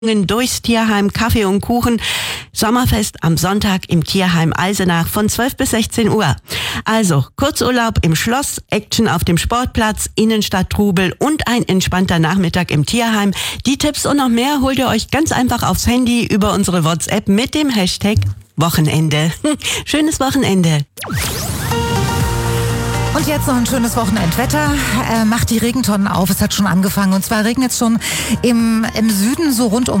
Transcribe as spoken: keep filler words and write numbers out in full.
Durchs Tierheim, Kaffee und Kuchen. Sommerfest am Sonntag im Tierheim Eisenach von zwölf bis sechzehn Uhr. Also Kurzurlaub im Schloss, Action auf dem Sportplatz, Innenstadttrubel und ein entspannter Nachmittag im Tierheim. Die Tipps und noch mehr holt ihr euch ganz einfach aufs Handy über unsere WhatsApp mit dem Hashtag Wochenende. Schönes Wochenende. Und jetzt noch ein schönes Wochenendwetter. Äh, macht die Regentonnen auf. Es hat schon angefangen. Und zwar regnet es schon im, im Süden so rund um